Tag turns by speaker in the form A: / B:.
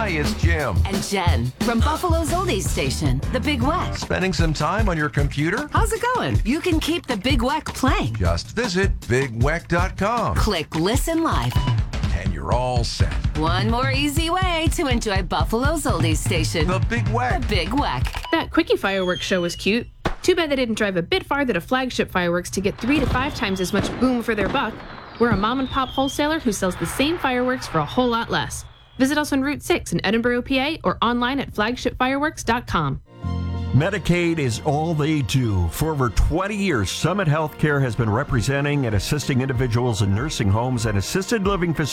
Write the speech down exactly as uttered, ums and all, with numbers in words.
A: Hi, it's Jim.
B: And Jen from Buffalo's Oldies Station, The Big Weck.
A: Spending some time on your computer?
B: How's it going? You can keep The Big Weck playing.
A: Just visit big weck dot com.
B: Click Listen Live.
A: And you're all set.
B: One more easy way to enjoy Buffalo's Oldies Station.
A: The Big Weck.
B: The Big Weck.
C: That Quickie fireworks show was cute. Too bad they didn't drive a bit farther to Flagship Fireworks to get three to five times as much boom for their buck. We're a mom and pop wholesaler who sells the same fireworks for a whole lot less. Visit us on Route six in Edinburgh, P A, or online at flagship fireworks dot com.
D: Medicaid is all they do. For over twenty years, Summit Healthcare has been representing and assisting individuals in nursing homes and assisted living facilities